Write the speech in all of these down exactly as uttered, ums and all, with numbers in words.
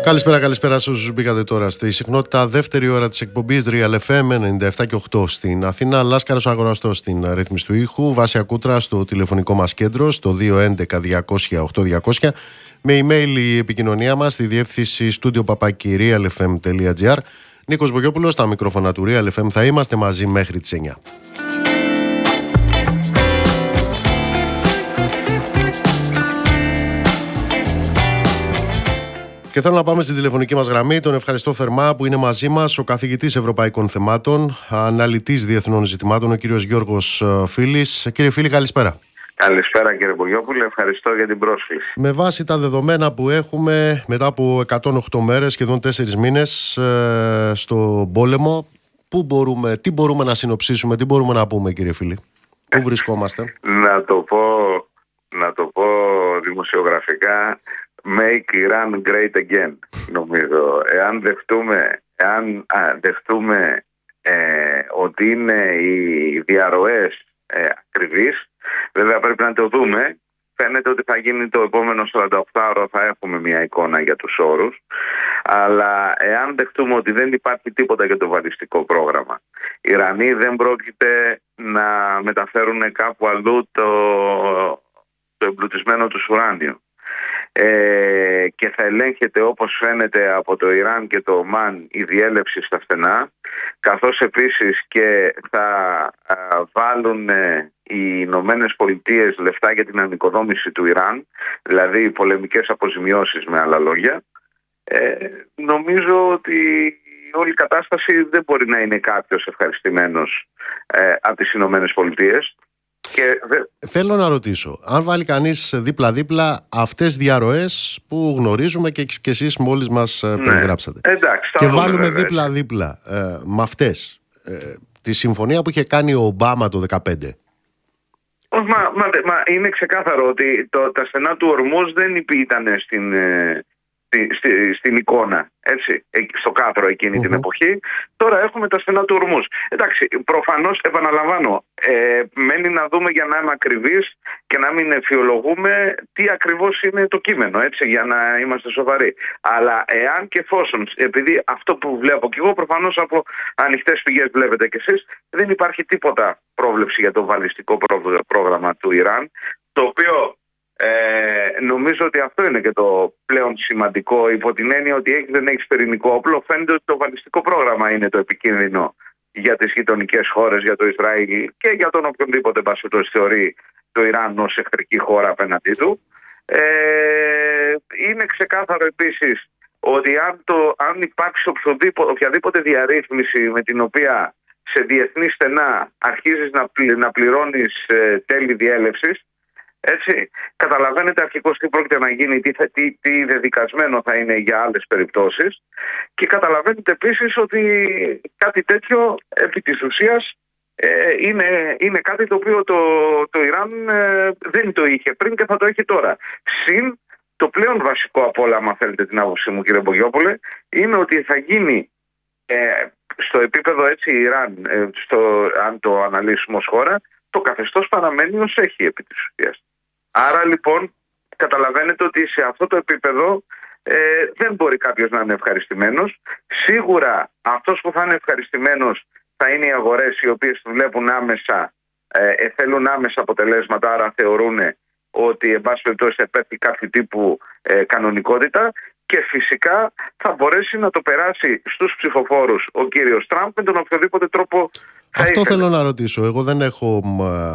Καλησπέρα, καλησπέρα σε όσους μπήκατε τώρα στη συχνότητα. Δεύτερη ώρα της εκπομπής Real εφ εμ ενενήντα επτά και οκτώ στην Αθήνα. Λάσκαρος Αγοραστός στην ρύθμιση του ήχου. Βάσια Κούτρα στο τηλεφωνικό μας κέντρο στο δύο έντεκα διακόσια οκτώ διακόσια. Με email η επικοινωνία μας στη διεύθυνση studio παπάκι real f m τελεία g r. Νίκος Μπογιόπουλος στα μικρόφωνα του Real εφ εμ. Θα είμαστε μαζί μέχρι τις εννιά. Και θέλω να πάμε στην τηλεφωνική μας γραμμή. Τον ευχαριστώ θερμά που είναι μαζί μας ο καθηγητής Ευρωπαϊκών Θεμάτων, αναλυτής διεθνών ζητημάτων, ο κύριος Γιώργος Φίλης. Κύριε Φίλη, καλησπέρα. Καλησπέρα κύριε Μπογιόπουλε, ευχαριστώ για την πρόσκληση. Με βάση τα δεδομένα που έχουμε μετά από εκατόν οκτώ μέρες, σχεδόν τέσσερις μήνες ε, στο πόλεμο, πού μπορούμε, τι μπορούμε να συνοψίσουμε, τι μπορούμε να πούμε κύριε Φίλη, πού βρισκόμαστε? να, το πω, να το πω δημοσιογραφικά, make Iran great again, νομίζω. Εάν δεχτούμε, εάν α, δεχτούμε ε, ότι είναι οι διαρροές ε, ακριβείς, βέβαια πρέπει να το δούμε. Φαίνεται ότι θα γίνει το επόμενο σαράντα οκτώ ώρο, θα έχουμε μια εικόνα για τους όρους. Αλλά εάν δεχτούμε ότι δεν υπάρχει τίποτα για το βαλιστικό πρόγραμμα, οι Ιρανοί δεν πρόκειται να μεταφέρουν κάπου αλλού το, το εμπλουτισμένο τους ουράνιο. Ε, και θα ελέγχεται, όπως φαίνεται, από το Ιράν και το Ομάν η διέλευση στα στενά, καθώς επίσης και θα α, βάλουν ε, οι Ηνωμένες Πολιτείες λεφτά για την ανοικοδόμηση του Ιράν, δηλαδή πολεμικές αποζημιώσεις με άλλα λόγια. Ε, νομίζω ότι όλη η κατάσταση δεν μπορεί να είναι κάποιος ευχαριστημένος ε, από τις Ηνωμένες Πολιτείες. Και... Θέλω να ρωτήσω, αν βάλει κανείς δίπλα-δίπλα αυτές διαρροές που γνωρίζουμε και, και εσείς μόλις μας ναι, περιγράψατε, εντάξει, και βάλουμε δίπλα-δίπλα ε, με αυτές ε, τη συμφωνία που είχε κάνει ο Ομπάμα το δύο χιλιάδες δεκαπέντε. Μα, μα, μα είναι ξεκάθαρο ότι το, τα στενά του Ορμούζ δεν ήταν στην... Ε, Στη, στη, στην εικόνα, έτσι, στο κάτρο εκείνη mm-hmm. την εποχή. Τώρα έχουμε τα στενά του Ορμούζ. Εντάξει, προφανώς, επαναλαμβάνω, ε, μένει να δούμε, για να είμαι ακριβής και να μην εφιολογούμε, τι ακριβώς είναι το κείμενο, έτσι, για να είμαστε σοβαροί. Αλλά εάν και εφόσον, επειδή αυτό που βλέπω και εγώ, προφανώς από ανοιχτές πηγές βλέπετε κι εσείς, δεν υπάρχει τίποτα πρόβλεψη για το βαλιστικό πρόγραμμα του Ιράν, το οποίο Ε, νομίζω ότι αυτό είναι και το πλέον σημαντικό, υπό την έννοια ότι έχει, δεν έχει πυρηνικό όπλο. Φαίνεται ότι το βαλιστικό πρόγραμμα είναι το επικίνδυνο για τις γειτονικές χώρες, για το Ισραήλ και για τον οποιονδήποτε το θεωρεί το Ιράν ως εχθρική χώρα απέναντί του. Ε, είναι ξεκάθαρο επίσης ότι αν, το, αν υπάρξει οποιαδήποτε διαρρύθμιση με την οποία σε διεθνή στενά αρχίζεις να, πλη, να πληρώνεις ε, τέλη διέλευσης, έτσι, καταλαβαίνετε αρχικώς τι πρόκειται να γίνει, τι, τι, τι δεδικασμένο θα είναι για άλλες περιπτώσεις, και καταλαβαίνετε επίσης ότι κάτι τέτοιο επί της ουσίας ε, είναι, είναι κάτι το οποίο το, το Ιράν ε, δεν το είχε πριν και θα το έχει τώρα. Συν το πλέον βασικό από όλα, αν θέλετε την άποψή μου κύριε Μπογιόπουλε, είναι ότι θα γίνει ε, στο επίπεδο, έτσι, Ιράν, ε, στο, αν το αναλύσουμε ως χώρα, το καθεστώς παραμένει ως έχει επί της ουσίας. Άρα λοιπόν καταλαβαίνετε ότι σε αυτό το επίπεδο ε, δεν μπορεί κάποιος να είναι ευχαριστημένος. Σίγουρα αυτός που θα είναι ευχαριστημένος θα είναι οι αγορές, οι οποίες βλέπουν άμεσα, ε, θέλουν άμεσα αποτελέσματα, άρα θεωρούν ότι εν πάση περιπτώσει θα υπάρχει κάποιο τύπου ε, κανονικότητα, και φυσικά θα μπορέσει να το περάσει στους ψηφοφόρους ο κύριος Τραμπ με τον οποιοδήποτε τρόπο. Αυτό ήθελε. Θέλω να ρωτήσω. Εγώ δεν έχω μα,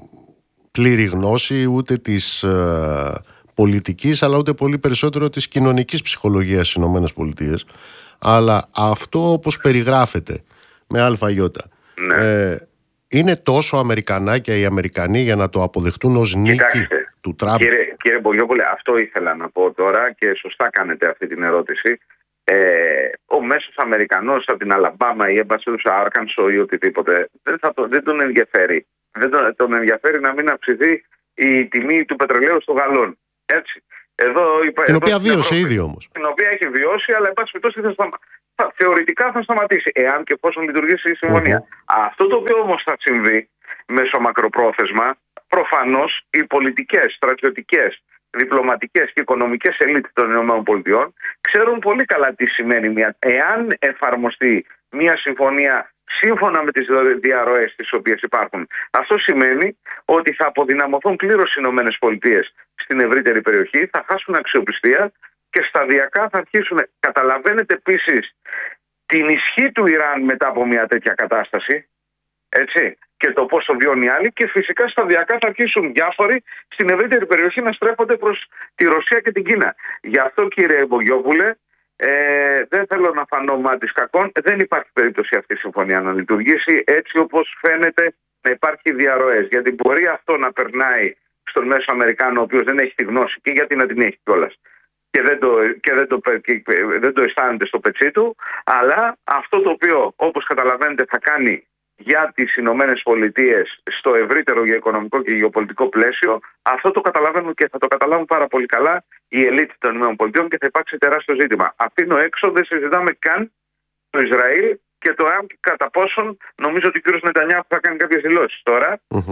πλήρη γνώση ούτε της ε, πολιτικής, αλλά ούτε πολύ περισσότερο της κοινωνικής ψυχολογίας στις ΗΠΑ. Αλλά αυτό, όπως περιγράφεται με αλφαγιώτα, ναι. ε, είναι τόσο Αμερικανάκια οι Αμερικανοί για να το αποδεχτούν ως νίκη? Κοιτάξτε, του Τραμπ? Κύριε, κύριε Μπογιόπουλε, αυτό ήθελα να πω τώρα και σωστά κάνετε αυτή την ερώτηση. Ε, ο μέσος Αμερικανός από την Αλαμπάμα ή εμπασίλουσα Άρκανσο ή οτιδήποτε δεν, θα το, δεν τον ενδιαφέρει. Δεν τον, τον ενδιαφέρει να μην αυξηθεί η τιμή του πετρελαίου στο γαλόν. Έτσι. Εδώ, την εδώ, οποία βίωσε Ευρώπη, ήδη όμως. Την οποία έχει βιώσει, αλλά εν πάση περιπτώσει θα σταμα... θα, θεωρητικά θα σταματήσει, εάν και εφόσον λειτουργήσει η συμφωνία. Mm-hmm. Αυτό το οποίο όμως θα συμβεί μέσω μακροπρόθεσμα, προφανώς οι πολιτικές, στρατιωτικές διπλωματικές και οικονομικές ελίτ των ΗΠΑ ξέρουν πολύ καλά τι σημαίνει μια, εάν εφαρμοστεί μια συμφωνία σύμφωνα με τις διαρροές τις οποίες υπάρχουν. Αυτό σημαίνει ότι θα αποδυναμωθούν πλήρως οι ΗΠΑ στην ευρύτερη περιοχή, θα χάσουν αξιοπιστία και σταδιακά θα αρχίσουν. Καταλαβαίνετε επίσης την ισχύ του Ιράν μετά από μια τέτοια κατάσταση, έτσι, και το πόσο βιώνει οι άλλοι, και φυσικά σταδιακά θα αρχίσουν διάφοροι στην ευρύτερη περιοχή να στρέφονται προς τη Ρωσία και την Κίνα. Γι' αυτό, κύριε Μπογιόπουλε, ε, δεν θέλω να φανώ μάτις κακών, δεν υπάρχει περίπτωση αυτή η συμφωνία να λειτουργήσει έτσι όπως φαίνεται να υπάρχει διαρροές. Γιατί μπορεί αυτό να περνάει στον μέσο Αμερικάνο, ο οποίος δεν έχει τη γνώση, και γιατί να την έχει κιόλας, και δεν το, και δεν το, και δεν το αισθάνεται στο πετσί του, αλλά αυτό το οποίο, όπως καταλαβαίνετε, θα κάνει για τις Ηνωμένες Πολιτείες στο ευρύτερο γεωοικονομικό και γεωπολιτικό πλαίσιο, αυτό το καταλαβαίνουν και θα το καταλάβουν πάρα πολύ καλά η ελίτ των ΗΠΑ και θα υπάρξει τεράστιο ζήτημα. Αφήνω έξω, δεν συζητάμε καν το Ισραήλ και το αν και κατά πόσον, νομίζω ότι ο κ. Νετανιάχου θα κάνει κάποιες δηλώσεις τώρα, mm-hmm.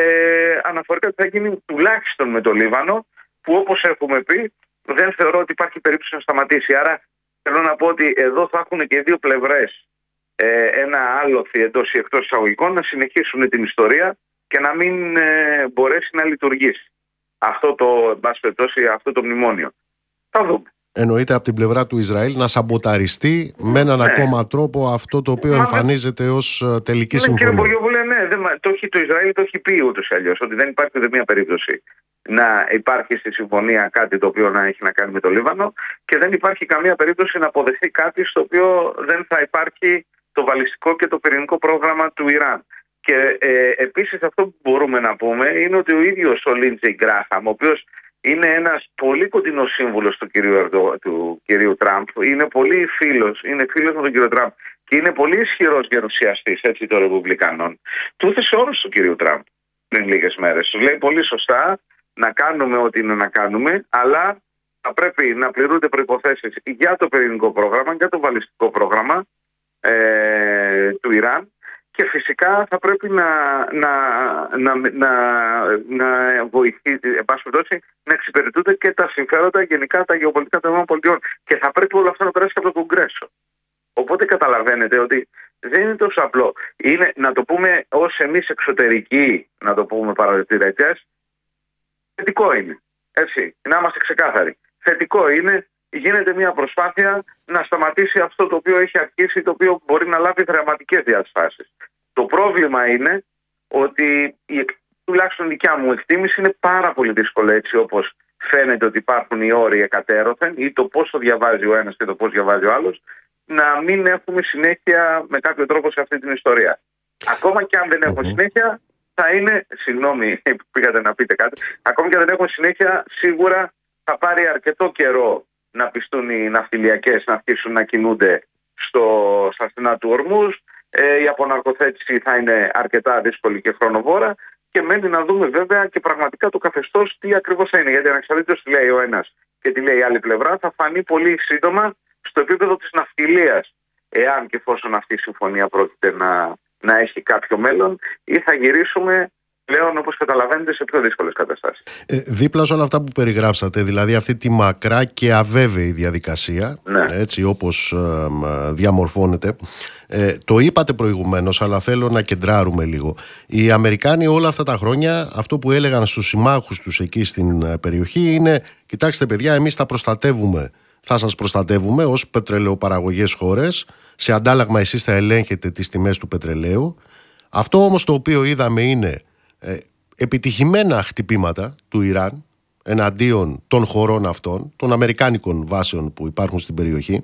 ε, αναφορικά ότι θα γίνει τουλάχιστον με το Λίβανο, που όπως έχουμε πει δεν θεωρώ ότι υπάρχει περίπτωση να σταματήσει. Άρα θέλω να πω ότι εδώ θα έχουν και οι δύο πλευρές ε, ένα άλοθη εντός ή εκτός εισαγωγικών να συνεχίσουν την ιστορία και να μην ε, μπορέσει να λειτουργήσει αυτό το, εν πάση περιπτώσει, αυτό το μνημόνιο. Θα δούμε. Εννοείται από την πλευρά του Ισραήλ να σαμποταριστεί με έναν ναι. ακόμα τρόπο αυτό το οποίο Μα, εμφανίζεται ως τελική ναι, συμφωνία. Κύριε Μπογιόπουλε, ναι, δεν, το, έχει, το Ισραήλ το έχει πει ούτως ή αλλιώς, ότι δεν υπάρχει ούτε μία περίπτωση να υπάρχει στη συμφωνία κάτι το οποίο να έχει να κάνει με το Λίβανο και δεν υπάρχει καμία περίπτωση να αποδεχθεί κάτι στο οποίο δεν θα υπάρχει το βαλιστικό και το πυρηνικό πρόγραμμα του Ιράν. Και ε, επίσης αυτό που μπορούμε να πούμε είναι ότι ο ίδιος ο Λίντζεϊ Γκράχαμ, ο οποίος είναι ένας πολύ κοντινός σύμβουλος του κυρίου, Ερντο, του κυρίου Τραμπ, είναι πολύ φίλος, είναι φίλος με τον κύριο Τραμπ και είναι πολύ ισχυρός γερουσιαστής έτσι των Ρεπουμπλικανών. Του έθεσε όρους του κυρίου Τραμπ πριν λίγες μέρες. Του λέει πολύ σωστά να κάνουμε ό,τι είναι να κάνουμε, αλλά θα πρέπει να πληρούνται προϋποθέσεις για το πυρηνικό πρόγραμμα, για το βαλιστικό πρόγραμμα ε, του Ιράν. Και φυσικά θα πρέπει να, να, να, να, να βοηθεί, εν πάση περιπτώσει, να εξυπηρετούνται και τα συμφέροντα γενικά τα γεωπολιτικά των ΗΠΑ. Και θα πρέπει όλο αυτό να περάσει από το Κογκρέσο. Οπότε καταλαβαίνετε ότι δεν είναι τόσο απλό. Είναι, να το πούμε ως εμείς εξωτερικοί, να το πούμε παρατηρητές, θετικό είναι. Έτσι, να είμαστε ξεκάθαροι. Θετικό είναι, γίνεται μια προσπάθεια να σταματήσει αυτό το οποίο έχει αρχίσει, το οποίο μπορεί να λάβει δραματικές διαστάσεις. Το πρόβλημα είναι ότι η, τουλάχιστον δικιά μου εκτίμηση είναι πάρα πολύ δύσκολο έτσι όπως φαίνεται ότι υπάρχουν οι όροι εκατέρωθεν ή το πώς το διαβάζει ο ένας και το πώς διαβάζει ο άλλος, να μην έχουμε συνέχεια με κάποιο τρόπο σε αυτή την ιστορία. Ακόμα και αν δεν έχουμε συνέχεια, θα είναι, συγγνώμη πήγατε να πείτε κάτι, ακόμα και αν δεν έχουμε συνέχεια, σίγουρα θα πάρει αρκετό καιρό να πιστούν οι ναυτιλιακές να αρχίσουν να κινούνται στο, στα στενά του Ορμούζ. Ε, η αποναρκοθέτηση θα είναι αρκετά δύσκολη και χρονοβόρα και μένει να δούμε βέβαια και πραγματικά το καθεστώς τι ακριβώς θα είναι. Γιατί ανεξαρτήτως τι λέει ο ένας και τι λέει η άλλη πλευρά, θα φανεί πολύ σύντομα στο επίπεδο της ναυτιλίας, εάν και εφόσον αυτή η συμφωνία πρόκειται να, να έχει κάποιο μέλλον, ή θα γυρίσουμε πλέον, όπως καταλαβαίνετε, σε πιο δύσκολες καταστάσεις. Ε, δίπλα σε όλα αυτά που περιγράψατε, δηλαδή αυτή τη μακρά και αβέβαιη διαδικασία, ναι. έτσι όπως ε, διαμορφώνεται, ε, το είπατε προηγουμένως, αλλά θέλω να κεντράρουμε λίγο. Οι Αμερικάνοι όλα αυτά τα χρόνια αυτό που έλεγαν στους συμμάχους τους εκεί στην περιοχή είναι: κοιτάξτε παιδιά, εμείς θα προστατεύουμε, θα σας προστατεύουμε ως πετρελαιοπαραγωγές χώρες, σε αντάλλαγμα εσείς θα ελέγχετε τις τιμές του πετρελαίου. Αυτό όμως το οποίο είδαμε είναι Ε, επιτυχημένα χτυπήματα του Ιράν εναντίον των χωρών αυτών, των αμερικάνικων βάσεων που υπάρχουν στην περιοχή.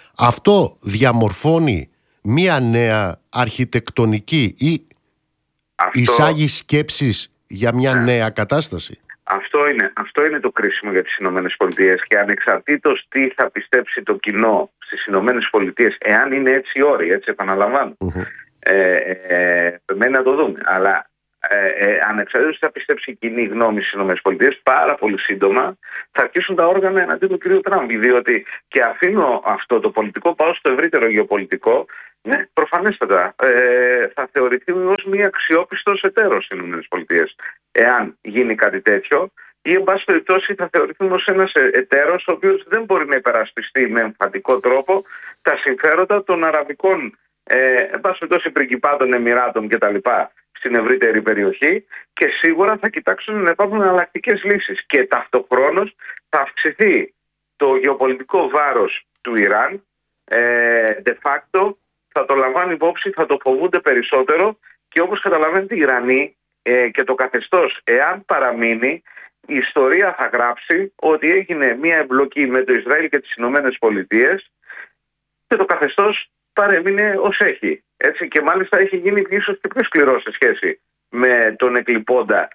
Αυτό διαμορφώνει μία νέα αρχιτεκτονική ή αυτό... εισάγει σκέψεις για μια ναι. νέα κατάσταση. Αυτό είναι, αυτό είναι το κρίσιμο για τις Ηνωμένες Πολιτείες και ανεξαρτήτως τι θα πιστέψει το κοινό στις Ηνωμένες Πολιτείες, εάν είναι έτσι οι όροι, έτσι επαναλαμβάνω, mm-hmm. ε, ε, πρέπει να το δούμε, αλλά Ε, ε, ανεξαρτήτως θα πιστέψει η κοινή γνώμη στις ΗΠΑ, πάρα πολύ σύντομα θα αρχίσουν τα όργανα εναντίον του κ. Τραμπ. Διότι, και αφήνω αυτό το πολιτικό, πάω στο ευρύτερο γεωπολιτικό, ναι, προφανέστατα ε, θα θεωρηθεί ως μια αξιόπιστος εταίρος στις ΗΠΑ. Εάν γίνει κάτι τέτοιο, ή εν πάση περιπτώσει θα θεωρηθούν ως ένας εταίρος ο οποίος δεν μπορεί να υπερασπιστεί με εμφαντικό τρόπο τα συμφέροντα των αραβικών ε, εν πάση περιπτώσει πριγκιπάτων, εμιράτων κτλ. Στην ευρύτερη περιοχή, και σίγουρα θα κοιτάξουν να υπάρχουν εναλλακτικές λύσεις, και ταυτοχρόνως θα αυξηθεί το γεωπολιτικό βάρος του Ιράν. ε, de facto θα το λαμβάνει υπόψη, θα το φοβούνται περισσότερο, και όπως καταλαβαίνετε οι Ιρανοί ε, και το καθεστώς, εάν παραμείνει, η ιστορία θα γράψει ότι έγινε μια εμπλοκή με το Ισραήλ και τις Ηνωμένες Πολιτείες και το καθεστώς παρέμεινε ως έχει. Έτσι, και μάλιστα έχει γίνει ίσως και πιο σκληρό σε σχέση με τον εκλειπώντα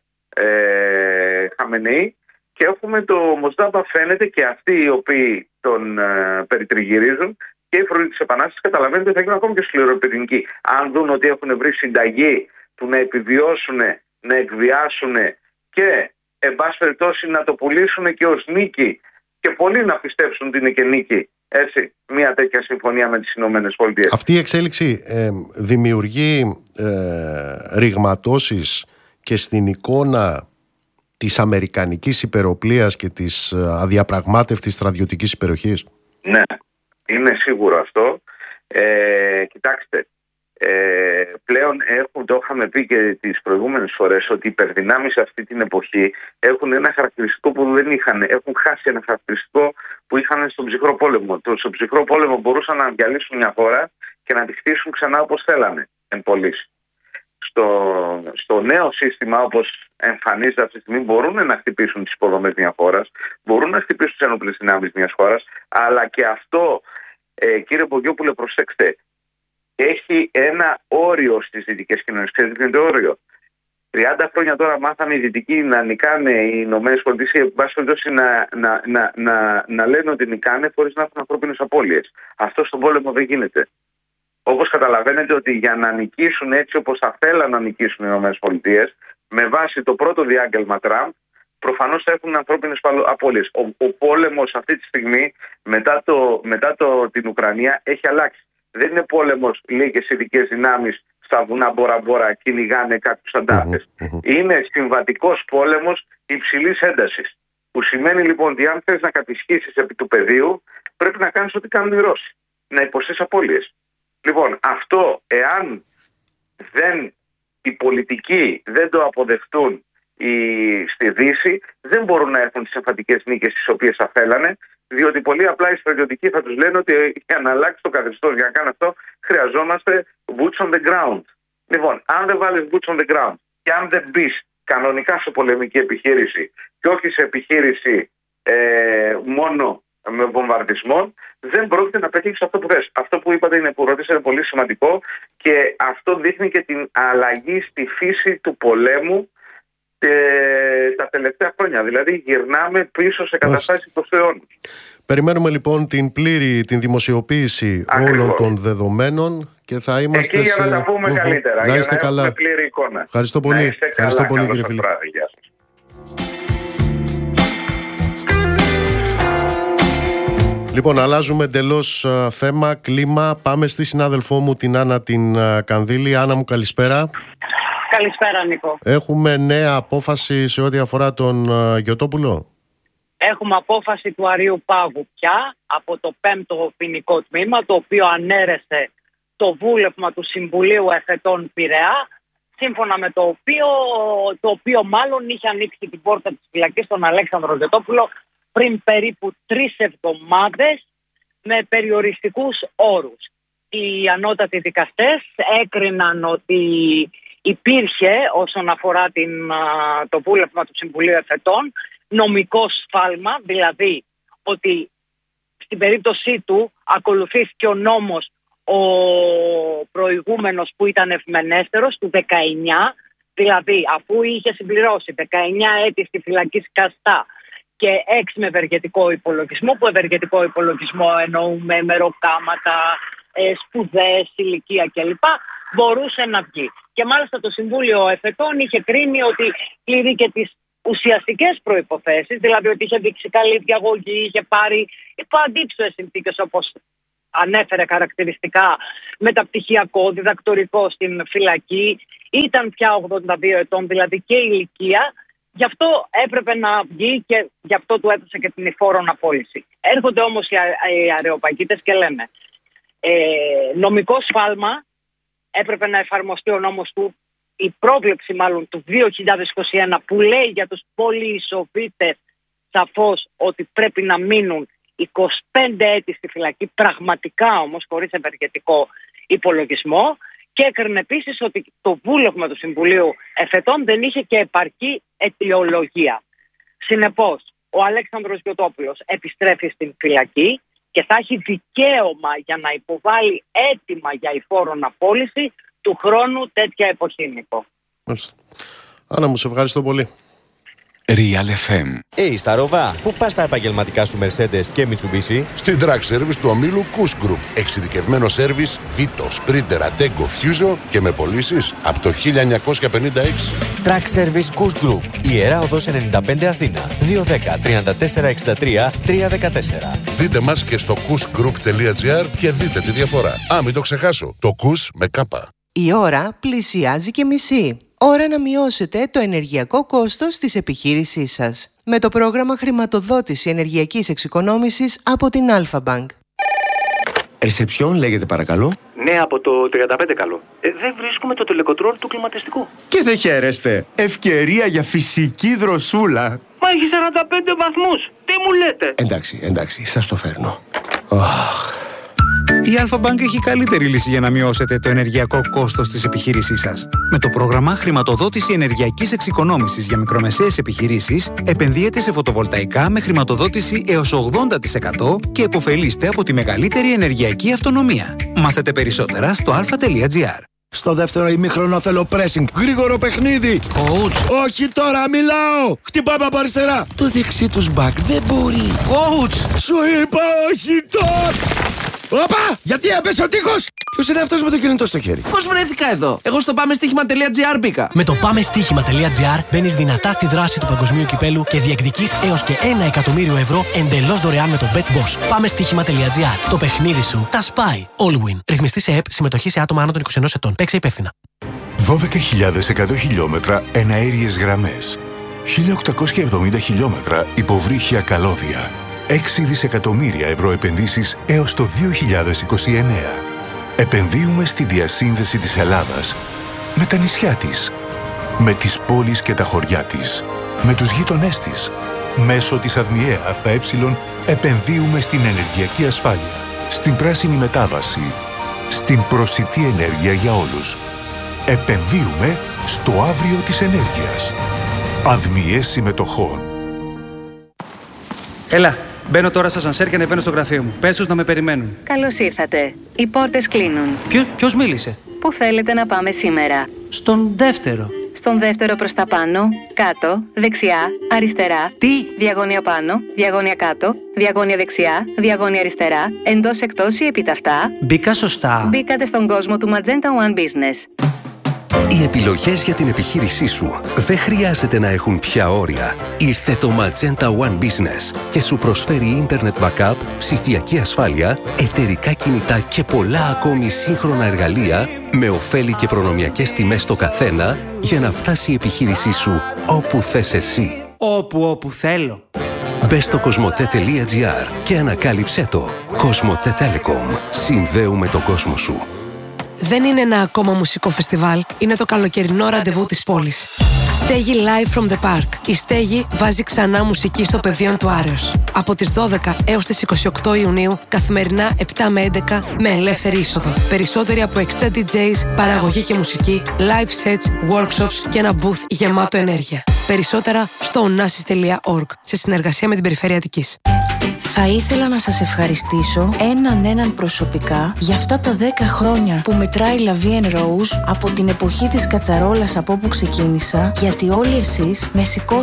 ε, Χαμενεή, και έχουμε το Μοστάμπα, φαίνεται, και αυτοί οι οποίοι τον ε, περιτριγυρίζουν και οι φρουροί της Επανάστασης καταλαβαίνετε ότι θα γίνουν ακόμη πιο σκληροπυρηνικοί. Αν δουν ότι έχουν βρει συνταγή που να επιβιώσουν, να εκβιάσουν και εν πάση περιπτώσει να το πουλήσουν και ως νίκη, και πολλοί να πιστέψουν ότι είναι και νίκη, έτσι, μια τέτοια συμφωνία με τις Ηνωμένες Πολιτείες. Αυτή η εξέλιξη ε, δημιουργεί ε, ρηγματώσεις και στην εικόνα της αμερικανικής υπεροπλείας και της αδιαπραγμάτευτης στρατιωτικής υπεροχής. Ναι, είναι σίγουρο αυτό. Ε, κοιτάξτε, ε, πλέον έχουν, το είχαμε πει και τις προηγούμενες φορές, ότι οι υπερδυνάμεις αυτή την εποχή έχουν ένα χαρακτηριστικό που δεν είχαν. Έχουν χάσει ένα χαρακτηριστικό που είχαν στον ψυχρό πόλεμο. Το, στον ψυχρό πόλεμο μπορούσαν να διαλύσουν μια χώρα και να τη χτίσουν ξανά όπως θέλανε εν πωλής. Στο, στο νέο σύστημα, όπως εμφανίζεται αυτή τη στιγμή, μπορούν να χτυπήσουν τις υποδομές μιας χώρας, μπορούν να χτυπήσουν τις ενόπλες δυνάμεις μιας χώρας, αλλά και αυτό, ε, κύριε Πογιόπουλε, προσέξτε, έχει ένα όριο στις δυτικές κοινωνίες. Ξέρετε τι είναι το όριο? τριάντα χρόνια τώρα μάθαμε οι δυτικοί να νικάνε οι Ηνωμένες Πολιτείες, και εν πάση περιπτώσει να, να, να, να, να λένε ότι νικάνε χωρίς να έχουν ανθρώπινες απώλειες. Αυτό στον πόλεμο δεν γίνεται. Όπως καταλαβαίνετε ότι για να νικήσουν έτσι όπως θα θέλαν να νικήσουν οι Ηνωμένες Πολιτείες, με βάση το πρώτο διάγγελμα Τραμπ, προφανώς θα έχουν ανθρώπινες απώλειες. Ο, ο πόλεμος αυτή τη στιγμή, μετά, το, μετά το, την Ουκρανία, έχει αλλάξει. Δεν είναι πόλεμος λίγες ειδικές δυνάμεις στα βουνά Μπόρα-Μπόρα, κυνηγάνε κάποιους αντάρτες. Mm-hmm. Είναι συμβατικός πόλεμος υψηλής έντασης. Που σημαίνει λοιπόν ότι αν θες να κατησχίσεις επί του πεδίου, πρέπει να κάνεις ό,τι κάνουν οι Ρώσοι. Να υποστείς απώλειες. Λοιπόν, αυτό, εάν δεν, οι πολιτικοί δεν το αποδεχτούν οι, στη Δύση, δεν μπορούν να έχουν τις εμφαντικές νίκες τις οποίες θα θέλανε, διότι πολύ απλά οι στρατιωτικοί θα τους λένε ότι για να αλλάξει το καθεστώς, για να κάνει αυτό, χρειαζόμαστε boots on the ground. Λοιπόν, αν δεν βάλεις boots on the ground και αν δεν μπεις κανονικά σε πολεμική επιχείρηση και όχι σε επιχείρηση ε, μόνο με βομβαρδισμό, δεν πρόκειται να πετύχεις αυτό που θες. Αυτό που είπατε είναι, που ρωτήσατε, είναι πολύ σημαντικό, και αυτό δείχνει και την αλλαγή στη φύση του πολέμου ε, τα τελευταία χρόνια. Δηλαδή γυρνάμε πίσω σε καταστάσεις εικοστού αιώνα. Περιμένουμε λοιπόν την πλήρη την δημοσιοποίηση Ακριβώς. όλων των δεδομένων, και θα είμαστε εκεί για σε... να τα πούμε uh-huh. καλύτερα, να για να καλά. έχουμε πλήρη εικόνα. Ευχαριστώ πολύ, Ευχαριστώ καλά. πολύ κύριε Φιλίππ. Λοιπόν, αλλάζουμε εντελώς θέμα, κλίμα. Πάμε στη συνάδελφό μου την Άννα την Κανδύλη. Άννα μου, καλησπέρα. Καλησπέρα, Νίκο. Έχουμε νέα απόφαση σε ό,τι αφορά τον Γιωτόπουλο. Έχουμε απόφαση του Αρείου Πάγου πια από το πέμπτο ποινικό τμήμα, το οποίο ανέρεσε το βούλευμα του Συμβουλίου Εφετών Πειραιά, σύμφωνα με το οποίο, το οποίο μάλλον είχε ανοίξει την πόρτα της φυλακής στον Αλέξανδρο Γιωτόπουλο πριν περίπου τρεις εβδομάδες με περιοριστικούς όρους. Οι ανώτατοι δικαστές έκριναν ότι υπήρχε, όσον αφορά την, το βούλευμα του Συμβουλίου Εφετών, νομικό σφάλμα, δηλαδή ότι στην περίπτωσή του ακολουθήθηκε ο νόμος ο προηγούμενος που ήταν ευμενέστερος του δεκαεννιά, δηλαδή αφού είχε συμπληρώσει δεκαεννιά έτη στη φυλακή σκαστά και έξι με ευεργετικό υπολογισμό, που ευεργετικό υπολογισμό εννοούμε μεροκάματα, ε, σπουδές, ηλικία κλπ, μπορούσε να βγει. Και μάλιστα το Συμβούλιο Εφετών είχε κρίνει ότι πληρεί και τις ουσιαστικές προϋποθέσεις, δηλαδή ότι είχε δείξει καλή διαγωγή, είχε πάρει υπό αντίψωες συνθήκες, όπως ανέφερε χαρακτηριστικά, μεταπτυχιακό, διδακτορικό στην φυλακή, ήταν πια ογδόντα δύο ετών, δηλαδή και ηλικία, Γι' αυτό έπρεπε να βγει και γι' αυτό του έδωσε και την υφόρον απόλυση. Έρχονται όμως οι, α, οι αρεοπαγίτες και λένε ε, νομικό σφάλμα, έπρεπε να εφαρμοστεί ο νόμος του, η πρόβλεψη μάλλον του δύο χιλιάδες είκοσι ένα που λέει για τους πολυεισοβήτες σαφώς ότι πρέπει να μείνουν είκοσι πέντε έτη στη φυλακή, πραγματικά όμως χωρίς ευεργετικό υπολογισμό, και έκρινε επίσης ότι το βούλευμα του Συμβουλίου Εφετών δεν είχε και επαρκή αιτιολογία. Συνεπώς, ο Αλέξανδρος Γιωτόπουλος επιστρέφει στην φυλακή και θα έχει δικαίωμα για να υποβάλει αίτημα για υφόρον απόλυση του χρόνου τέτοια εποχή, Νίκο. Άννα μου, σε ευχαριστώ πολύ. Real εφ εμ. Hey, στα Ροβά, πού πας τα επαγγελματικά σου Mercedes και Mitsubishi? Στην Track Service του ομίλου Kuss Group. Εξειδικευμένο σέρβις Vito, Sprinter, Ateco, Fuso και με πωλήσεις από το χίλια εννιακόσια πενήντα έξι. Track Service Kuss Group. Ιερά Οδός ενενήντα πέντε Αθήνα. δύο ένα μηδέν, τρία τέσσερα έξι τρία, τρία ένα τέσσερα. Δείτε μας και στο kussgroup τελεία gr και δείτε τη διαφορά. Α, μην το ξεχάσω. Το Kuss με κάπα. Η ώρα πλησιάζει και μισή. Ώρα να μειώσετε το ενεργειακό κόστος της επιχείρησής σας με το πρόγραμμα χρηματοδότηση ενεργειακής εξοικονόμησης από την Alpha Bank. Ρεσεψιόν λέγεται παρακαλώ. Ναι, από το τριάντα πέντε καλό. Ε, δεν βρίσκουμε το τελεκοτρόλ του κλιματιστικού. Και δεν χαίρεστε. Ευκαιρία για φυσική δροσούλα. Μα έχει σαράντα πέντε βαθμούς. Τι μου λέτε? Εντάξει, εντάξει, σας το φέρνω. Oh. Η Alpha Bank έχει καλύτερη λύση για να μειώσετε το ενεργειακό κόστος της επιχείρησής σας. Με το πρόγραμμα χρηματοδότηση ενεργειακής εξοικονόμησης για μικρομεσαίες επιχειρήσεις, επενδύετε σε φωτοβολταϊκά με χρηματοδότηση έως ογδόντα τοις εκατό και επωφελείστε από τη μεγαλύτερη ενεργειακή αυτονομία. Μάθετε περισσότερα στο alpha.gr. Στο δεύτερο ημίχρονο θέλω pressing. Γρήγορο παιχνίδι. Coach. Όχι τώρα, μιλάω. Χτυπάμε από αριστερά. Το δεξί τους μπακ δεν μπορεί. Coach. Σου είπα όχι τώρα. Όπα! Γιατί έπεσε ο τείχος! Ποιος είναι αυτός με το κινητό στο χέρι? Πώς βρέθηκα εδώ? Εγώ στο πάμε στοίχημα τελεία τζι άρ μπήκα. Με το πάμε στοίχημα τελεία τζι άρ μπαίνεις δυνατά στη δράση του παγκοσμίου κυπέλου και διεκδικείς έως και ένα εκατομμύριο ευρώ εντελώς δωρεάν με το BetBoss. Πάμε στοίχημα τελεία τζι άρ. Το παιχνίδι σου τα σπάει. All win. Ρυθμιστή σε ΕΠ, συμμετοχή σε άτομα άνω των είκοσι ενός ετών. Παίξε υπεύθυνα. δώδεκα χιλιάδες εκατό χιλιόμετρα εναέριες γραμμές. χίλια οκτακόσια εβδομήντα χιλιόμετρα υποβρύχια καλώδια. έξι δισεκατομμύρια ευρώ επενδύσεις έως το δύο χιλιάδες είκοσι εννέα. Επενδύουμε στη διασύνδεση της Ελλάδας με τα νησιά της, με τις πόλεις και τα χωριά της, με τους γείτονές της. Μέσω της ΑΔΜΙΕ ΑΕ επενδύουμε στην ενεργειακή ασφάλεια, στην πράσινη μετάβαση, στην προσιτή ενέργεια για όλους. Επενδύουμε στο αύριο της ενέργειας. ΑΔΜΙΕ συμμετοχών. Έλα, μπαίνω τώρα στο σανσέρ και ανεβαίνω στο γραφείο μου. Πες τους να με περιμένουν. Καλώς ήρθατε. Οι πόρτες κλείνουν. Ποιο, ποιος μίλησε? Πού θέλετε να πάμε σήμερα? Στον δεύτερο. Στον δεύτερο προς τα πάνω, κάτω, δεξιά, αριστερά. Τι? Διαγώνια πάνω, διαγώνια κάτω, διαγώνια δεξιά, διαγώνια αριστερά, εντός εκτός ή επιταυτά. Μπήκα σωστά. Μπήκατε στον κόσμο του Magenta One Business. Οι επιλογές για την επιχείρησή σου δεν χρειάζεται να έχουν πια όρια. Ήρθε το Magenta One Business και σου προσφέρει Internet Backup, ψηφιακή ασφάλεια, εταιρικά κινητά και πολλά ακόμη σύγχρονα εργαλεία με ωφέλη και προνομιακές τιμές στο καθένα για να φτάσει η επιχείρησή σου όπου θες εσύ. Όπου όπου θέλω. Μπες στο κοσμοτέ τελεία τζι άρ και ανακάλυψέ το. Κοσμοτέ Telecom. Συνδέουμε τον κόσμο σου. Δεν είναι ένα ακόμα μουσικό φεστιβάλ, είναι το καλοκαιρινό ραντεβού της πόλης. Στέγη Live from the Park. Η Στέγη βάζει ξανά μουσική στο πεδίο του Άρεως. Από τις δώδεκα έως τις είκοσι οκτώ Ιουνίου, καθημερινά επτά με έντεκα με ελεύθερη είσοδο. Περισσότεροι από εξήντα ντι τζέις, παραγωγή και μουσική, live sets, workshops και ένα booth γεμάτο ενέργεια. Περισσότερα στο onassis τελεία org σε συνεργασία με την Περιφέρεια Αττικής. Θα ήθελα να σας ευχαριστήσω έναν έναν προσωπικά για αυτά τα δέκα χρόνια που μετράει La Vie en Rose από την εποχή της κατσαρόλας από όπου ξεκίνησα, γιατί όλοι εσείς με σηκώσατε